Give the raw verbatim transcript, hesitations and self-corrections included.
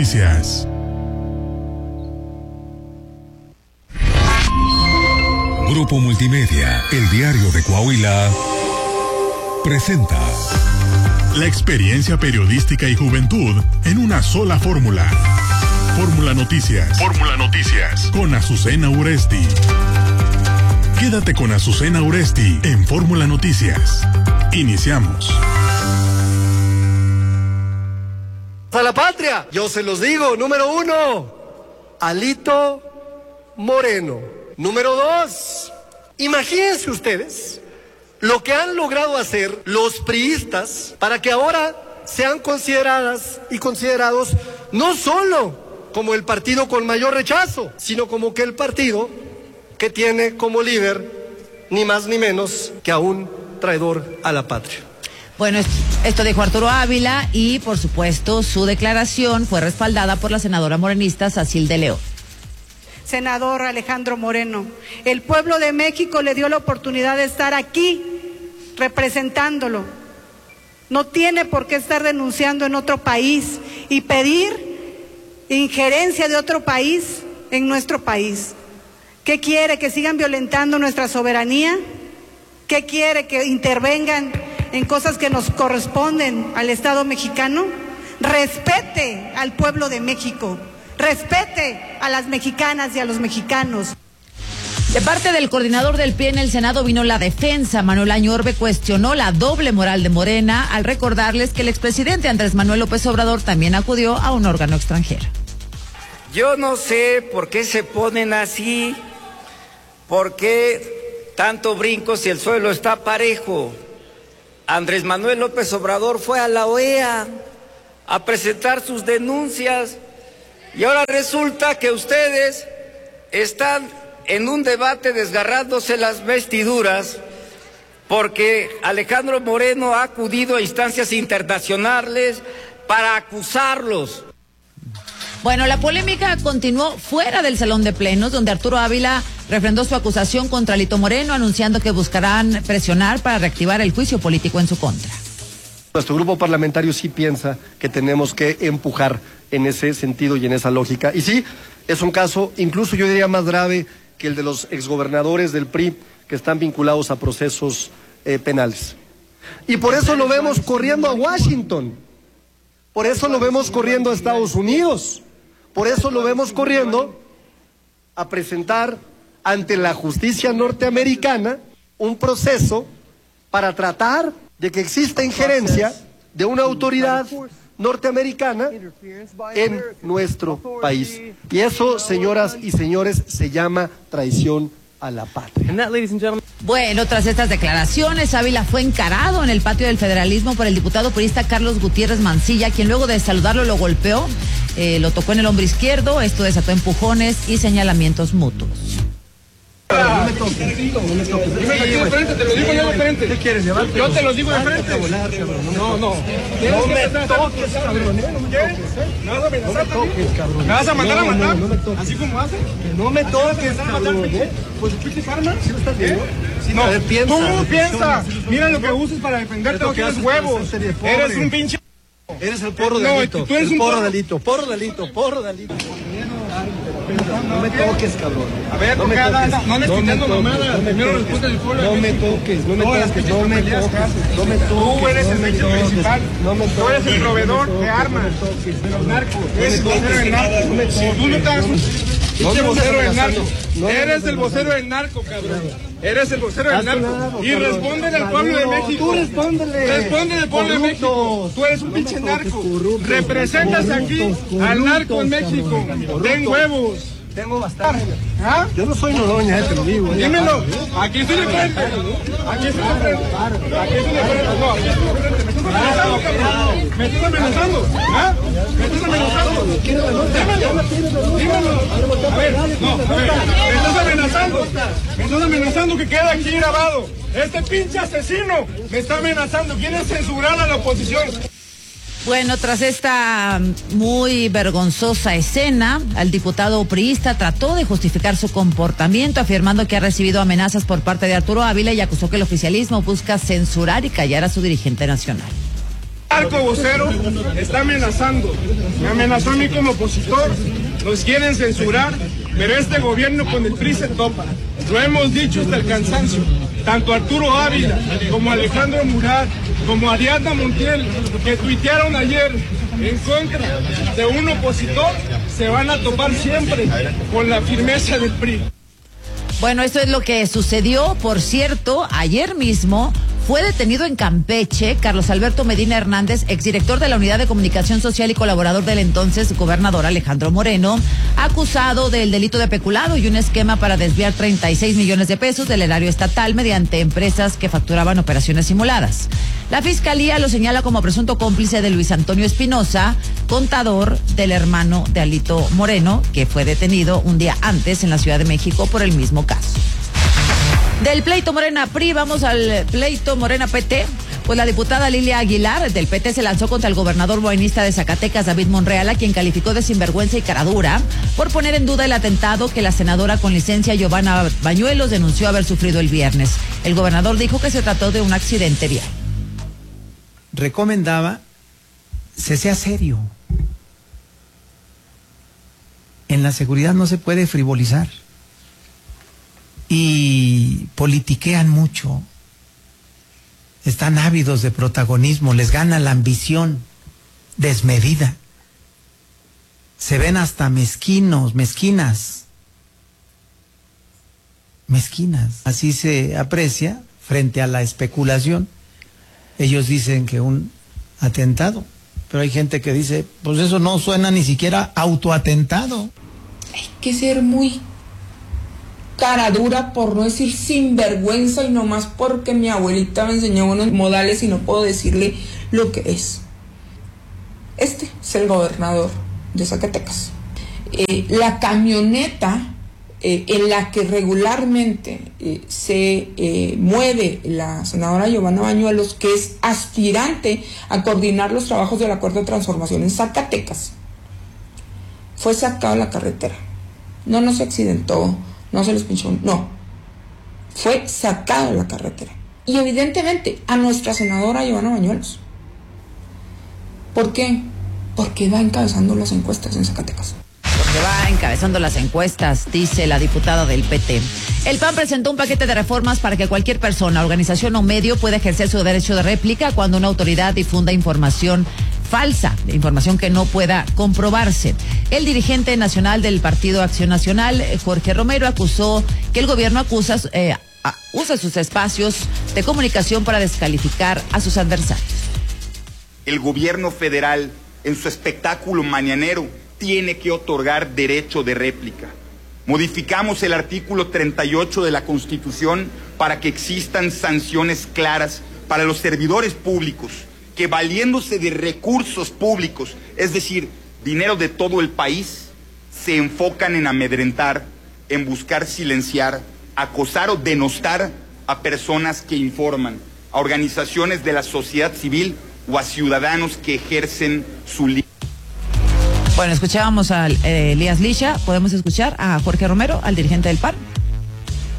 Noticias. Grupo Multimedia, el diario de Coahuila, presenta la experiencia periodística y juventud en una sola fórmula. Fórmula Noticias. Fórmula Noticias. Con Azucena Uresti. Quédate con Azucena Uresti en Fórmula Noticias. Iniciamos. ¡A la patria! Yo se los digo. Número uno, Alito Moreno. Número dos, imagínense ustedes lo que han logrado hacer los priistas para que ahora sean consideradas y considerados no solo como el partido con mayor rechazo, sino como que el partido que tiene como líder ni más ni menos que a un traidor a la patria. Bueno, esto dijo Arturo Ávila y, por supuesto, su declaración fue respaldada por la senadora morenista Sacil de León. Senador Alejandro Moreno, el pueblo de México le dio la oportunidad de estar aquí representándolo. No tiene por qué estar denunciando en otro país y pedir injerencia de otro país en nuestro país. ¿Qué quiere? ¿Que sigan violentando nuestra soberanía? ¿Qué quiere? ¿Que intervengan en cosas que nos corresponden al Estado mexicano? Respete al pueblo de México. Respete a las mexicanas y a los mexicanos. De parte del coordinador del P R I en el Senado vino la defensa. Manuel Añorbe cuestionó la doble moral de Morena al recordarles que el expresidente Andrés Manuel López Obrador también acudió a un órgano extranjero. Yo no sé por qué se ponen así, por qué tanto brinco si el suelo está parejo. Andrés Manuel López Obrador fue a la O E A a presentar sus denuncias. Y ahora resulta que ustedes están en un debate desgarrándose las vestiduras porque Alejandro Moreno ha acudido a instancias internacionales para acusarlos. Bueno, la polémica continuó fuera del salón de plenos, donde Arturo Ávila refrendó su acusación contra Alito Moreno, anunciando que buscarán presionar para reactivar el juicio político en su contra. Nuestro grupo parlamentario sí piensa que tenemos que empujar en ese sentido y en esa lógica. Y sí, es un caso, incluso yo diría más grave que el de los exgobernadores del P R I que están vinculados a procesos eh, penales. Y por eso lo vemos corriendo a Washington, por eso lo vemos corriendo a Estados Unidos, por eso lo vemos corriendo a presentar ante la justicia norteamericana un proceso para tratar de que exista injerencia de una autoridad norteamericana en nuestro país. Y eso, señoras y señores, se llama traición a la patria. Bueno, tras estas declaraciones, Ávila fue encarado en el patio del federalismo por el diputado priista Carlos Gutiérrez Mancilla, quien luego de saludarlo lo golpeó, eh, lo tocó en el hombro izquierdo. Esto desató empujones y señalamientos mutuos. No me toques, no me toques. Dime aquí de frente, te lo digo yo de frente. ¿Qué quieres llevarte? Yo te lo digo de frente. No, no. No me toques, cabrón. ¿Me vas a amenazar también? ¿Me vas a mandar a matar? ¿Así como haces? No me toques, cabrón. ¿Pues pinches armas? ¿Sí lo estás viendo? No, tú piensas. Mira lo que usas para defenderte, no tienes huevos. Eres un pinche... Eres el porro de Alito. Tú eres un porro de Alito. Porro de Alito, porro de Alito. No me toques, cabrón. A ver, no me toques. No le estoy dando mamadas. Primero responde el pueblo. No me toques, no me toques, no me toques. No me toques. Tú eres el medio principal. Tú eres el proveedor de armas de los narcos. Eres el vocero del narco. Si tú no te hagas un pinche vocero del narco, eres el vocero del narco, cabrón. Eres el vocero del narco. Y respóndele al pueblo de México. Tú respóndele. Respóndele al pueblo de México. Tú eres un pinche narco. Representas aquí al narco en México. Ten huevos. Tengo bastante. ¿Ah? Yo no soy Noroña, eh, te lo digo. Dímelo. Aquí estoy de frente. Aquí estoy de frente. Aquí estoy de frente. No, aquí estoy de frente. Me estás amenazando, cabrón. Me estás amenazando. ¿Ah? Me estás amenazando. Dímelo. Dímelo. A ver, no, a ver. Me estás amenazando. Me estás amenazando que queda aquí grabado. Este pinche asesino me está amenazando. Quiere censurar a la oposición. Bueno, tras esta muy vergonzosa escena, el diputado priista trató de justificar su comportamiento, afirmando que ha recibido amenazas por parte de Arturo Ávila y acusó que el oficialismo busca censurar y callar a su dirigente nacional. Arco vocero está amenazando, me amenazó a mí como opositor, nos quieren censurar, pero este gobierno con el P R I se topa. Lo hemos dicho hasta el cansancio. Tanto Arturo Ávila como Alejandro Murat, como Ariadna Montiel, que tuitearon ayer en contra de un opositor, se van a topar siempre con la firmeza del P R I. Bueno, esto es lo que sucedió. Por cierto, ayer mismo fue detenido en Campeche Carlos Alberto Medina Hernández, exdirector de la Unidad de Comunicación Social y colaborador del entonces gobernador Alejandro Moreno, acusado del delito de peculado y un esquema para desviar treinta y seis millones de pesos del erario estatal mediante empresas que facturaban operaciones simuladas. La Fiscalía lo señala como presunto cómplice de Luis Antonio Espinosa, contador del hermano de Alito Moreno, que fue detenido un día antes en la Ciudad de México por el mismo caso. Del pleito Morena P R I, vamos al pleito Morena P T. Pues la diputada Lilia Aguilar del P T se lanzó contra el gobernador morenista de Zacatecas, David Monreal, a quien calificó de sinvergüenza y caradura por poner en duda el atentado que la senadora con licencia Giovanna Bañuelos denunció haber sufrido el viernes. El gobernador dijo que se trató de un accidente vial. Recomendaba se sea serio. En la seguridad no se puede frivolizar. Y politiquean mucho, están ávidos de protagonismo, les gana la ambición desmedida, se ven hasta mezquinos, mezquinas, mezquinas, así se aprecia frente a la especulación. Ellos dicen que un atentado, pero hay gente que dice, pues eso no suena ni siquiera autoatentado. Hay que ser muy cara dura, por no decir sinvergüenza, y nomás porque mi abuelita me enseñó buenos modales y no puedo decirle lo que es. Este es el gobernador de Zacatecas. Eh, la camioneta eh, en la que regularmente eh, se eh, mueve la senadora Giovanna Bañuelos, que es aspirante a coordinar los trabajos del Acuerdo de Transformación en Zacatecas, fue sacado a la carretera. No, no se accidentó, no se les pinchó, no. Fue sacado de la carretera. Y evidentemente a nuestra senadora Giovanna Bañuelos. ¿Por qué? Porque va encabezando las encuestas en Zacatecas. Porque va encabezando las encuestas, dice la diputada del P T. El P A N presentó un paquete de reformas para que cualquier persona, organización o medio pueda ejercer su derecho de réplica cuando una autoridad difunda información falsa, información que no pueda comprobarse. El dirigente nacional del Partido Acción Nacional, Jorge Romero, acusó que el gobierno acusa, eh, a, usa sus espacios de comunicación para descalificar a sus adversarios. El gobierno federal, en su espectáculo mañanero, tiene que otorgar derecho de réplica. Modificamos el artículo treinta y ocho de la Constitución para que existan sanciones claras para los servidores públicos que, valiéndose de recursos públicos, es decir, dinero de todo el país, se enfocan en amedrentar, en buscar silenciar, acosar o denostar a personas que informan, a organizaciones de la sociedad civil o a ciudadanos que ejercen su libertad. Bueno, escuchábamos a eh, Elías Licha, podemos escuchar a Jorge Romero, al dirigente del P A N.